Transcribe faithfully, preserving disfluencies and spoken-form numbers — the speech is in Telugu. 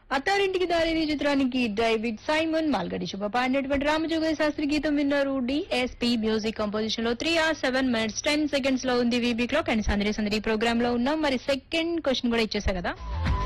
అత్తారింటికి దారిని చిత్రానికి డేవిడ్ సైమన్ మాల్గడి శుభ పాడినటువంటి రామజోగయ్య శాస్త్రి గీతం విన్నారు. డిఎస్పీ మ్యూజిక్ కంపోజిషన్ లో three hours seven minutes ten seconds లో ఉంది వీబీ క్లాక్. అండ్ సందడి సందడి ప్రోగ్రామ్ లో ఉన్నాం. మరి సెకండ్ క్వశ్చన్ కూడా ఇచ్చేసా కదా.